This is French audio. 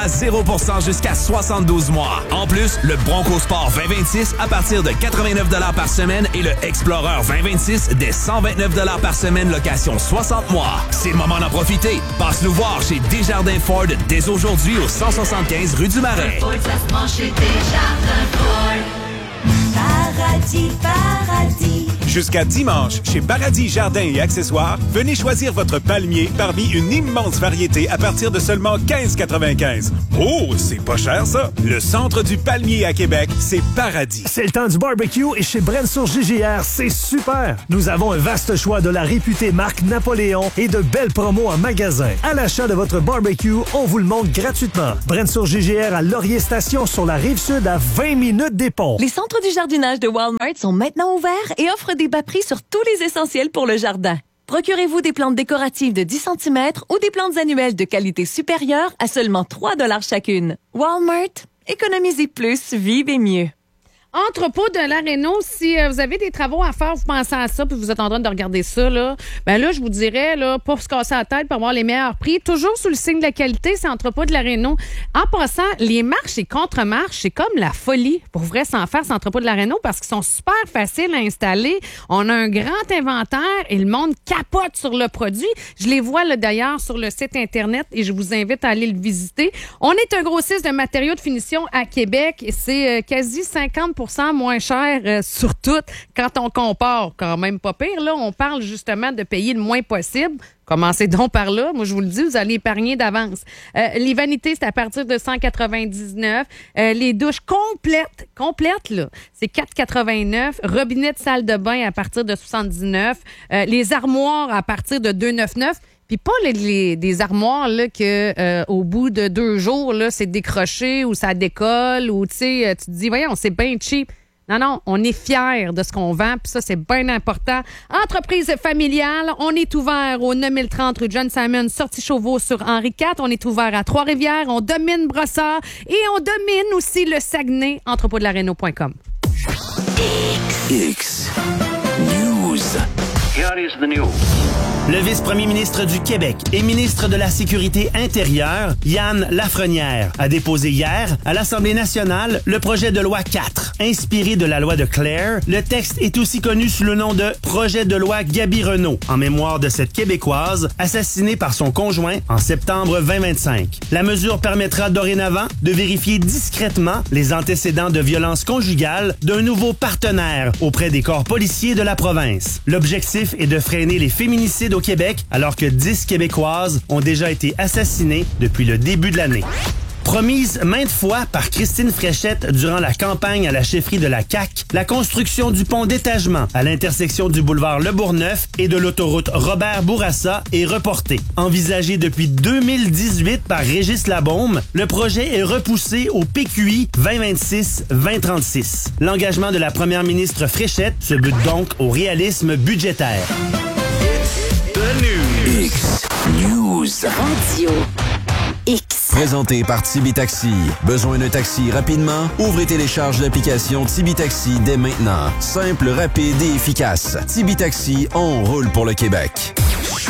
à 0% jusqu'à 72 mois. En plus, le Bronco Sport 2026 à partir de 89 $ par semaine et le Explorer 2026 dès 129 $ par semaine, location 60 mois. C'est le moment d'en profiter. Passe nous voir chez Desjardins Ford dès aujourd'hui au 175 rue du Marais. Paradis, paradis. Jusqu'à dimanche, chez Paradis Jardins et Accessoires, venez choisir votre palmier parmi une immense variété à partir de seulement 15,95. Oh, c'est pas cher ça! Le centre du palmier à Québec, c'est Paradis. C'est le temps du barbecue et chez Bren sur JGR, c'est super! Nous avons un vaste choix de la réputée marque Napoléon et de belles promos en magasin. À l'achat de votre barbecue, on vous le montre gratuitement. Bren sur JGR à Laurier Station sur la Rive-Sud à 20 minutes des ponts. Les centres du jardinage de Walmart sont maintenant ouverts et offrent des bas prix sur tous les essentiels pour le jardin. Procurez-vous des plantes décoratives de 10 cm ou des plantes annuelles de qualité supérieure à seulement 3 $ chacune. Walmart, économisez plus, vivez mieux. Entrepôt de la Réno, si vous avez des travaux à faire, vous pensez à ça, puis vous êtes en train de regarder ça, là, ben là, je vous dirais, là, pas se casser la tête pour avoir les meilleurs prix. Toujours sous le signe de la qualité, c'est Entrepôt de la Réno. En passant, les marches et contre-marches, c'est comme la folie. Pour vrai, sans faire, c'est Entrepôt de la Réno parce qu'ils sont super faciles à installer. On a un grand inventaire et le monde capote sur le produit. Je les vois, là, d'ailleurs, sur le site Internet et je vous invite à aller le visiter. On est un grossiste de matériaux de finition à Québec et c'est quasi 50% moins cher sur tout quand on compare. Quand même pas pire, là. On parle justement de payer le moins possible. Commencez donc par là. Moi, je vous le dis, vous allez épargner d'avance. Les vanités, c'est à partir de 199. Les douches complètes, là, c'est 4,89. Robinet de salle de bain à partir de 79. Les armoires à partir de 2,99. Puis pas des armoires là que au bout de 2 jours là c'est décroché ou ça décolle ou tu sais tu te dis voyons c'est bien cheap. Non, on est fiers de ce qu'on vend, puis ça, c'est bien important. Entreprise familiale, on est ouvert au 9030 rue John Simon, sortie Chauveau sur Henri IV. On est ouvert à Trois-Rivières, on domine Brossard et on domine aussi le Saguenay, entrepôtdelaréno.com. X News. Here is the news. Le vice-premier ministre du Québec et ministre de la Sécurité intérieure, Yann Lafrenière, a déposé hier à l'Assemblée nationale le projet de loi 4. Inspiré de la loi de Clare, le texte est aussi connu sous le nom de projet de loi Gaby Renault, en mémoire de cette Québécoise assassinée par son conjoint en septembre 2025. La mesure permettra dorénavant de vérifier discrètement les antécédents de violences conjugales d'un nouveau partenaire auprès des corps policiers de la province. L'objectif est de freiner les féminicides au Québec, alors que 10 Québécoises ont déjà été assassinées depuis le début de l'année. Promise maintes fois par Christine Fréchette durant la campagne à la chefferie de la CAQ, la construction du pont d'étagement à l'intersection du boulevard Le Bourgneuf et de l'autoroute Robert-Bourassa est reportée. Envisagé depuis 2018 par Régis Labaume, le projet est repoussé au PQI 2026-2036. L'engagement de la première ministre Fréchette se bute donc au réalisme budgétaire. X News Radio X. Présenté par Tibi Taxi. Besoin d'un taxi rapidement? Ouvrez et télécharge l'application Tibi Taxi dès maintenant. Simple, rapide et efficace. Tibi Taxi, on roule pour le Québec.